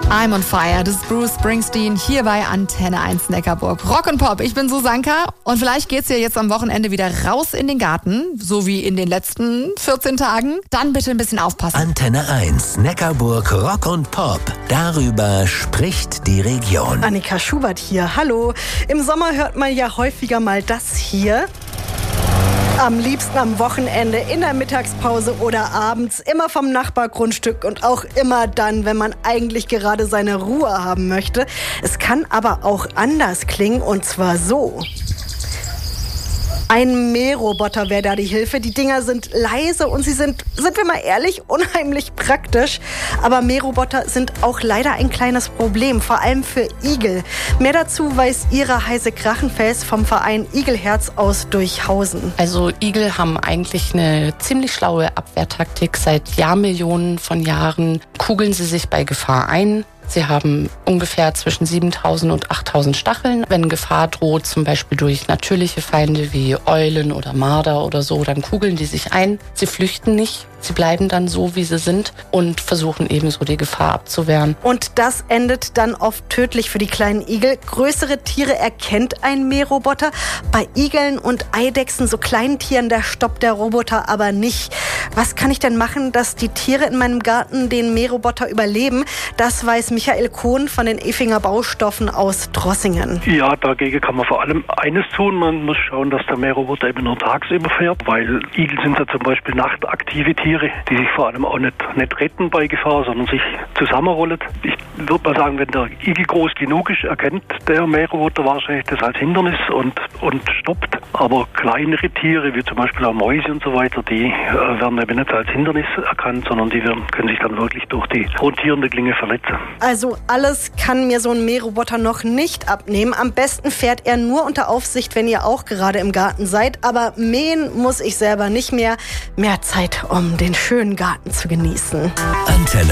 I'm on Fire, das ist Bruce Springsteen hier bei Antenne 1 Neckarburg. Rock und Pop, ich bin Susanka und vielleicht geht's ja jetzt am Wochenende wieder raus in den Garten, so wie in den letzten 14 Tagen. Dann bitte ein bisschen aufpassen. Antenne 1 Neckarburg Rock und Pop. Darüber spricht die Region. Annika Schubert hier, hallo. Im Sommer hört man ja häufiger mal das hier. Am liebsten am Wochenende, in der Mittagspause oder abends, immer vom Nachbargrundstück und auch immer dann, wenn man eigentlich gerade seine Ruhe haben möchte. Es kann aber auch anders klingen und zwar so. Ein Mähroboter wäre da die Hilfe. Die Dinger sind leise und sie sind wir mal ehrlich, unheimlich praktisch. Aber Mähroboter sind auch leider ein kleines Problem, vor allem für Igel. Mehr dazu weiß Ira Heise-Krachenfels vom Verein Igelherz aus Durchhausen. Also Igel haben eigentlich eine ziemlich schlaue Abwehrtaktik. Seit Jahrmillionen von Jahren kugeln sie sich bei Gefahr ein. Sie haben ungefähr zwischen 7.000 und 8.000 Stacheln. Wenn Gefahr droht, zum Beispiel durch natürliche Feinde wie Eulen oder Marder oder so, dann kugeln die sich ein. Sie flüchten nicht. Sie bleiben dann so, wie sie sind und versuchen ebenso die Gefahr abzuwehren. Und das endet dann oft tödlich für die kleinen Igel. Größere Tiere erkennt ein Mähroboter. Bei Igeln und Eidechsen, so kleinen Tieren, da stoppt der Roboter aber nicht. Was kann ich denn machen, dass die Tiere in meinem Garten den Mähroboter überleben? Das weiß Michael Kohn von den Effinger Baustoffen aus Drossingen. Ja, dagegen kann man vor allem eines tun. Man muss schauen, dass der Mähroboter eben nur tagsüber fährt, weil Igel sind ja zum Beispiel nachtaktive Tiere, die sich vor allem auch nicht retten bei Gefahr, sondern sich zusammenrollen. Ich würde mal sagen, wenn der Igel groß genug ist, erkennt der Mähroboter wahrscheinlich das als Hindernis und stoppt. Aber kleinere Tiere, wie zum Beispiel auch Mäuse und so weiter, die werden eben nicht als Hindernis erkannt, sondern die können sich dann wirklich durch die rotierende Klinge verletzen. Also alles kann mir so ein Mähroboter noch nicht abnehmen. Am besten fährt er nur unter Aufsicht, wenn ihr auch gerade im Garten seid. Aber mähen muss ich selber nicht mehr. Mehr Zeit, um den schönen Garten zu genießen. Antenne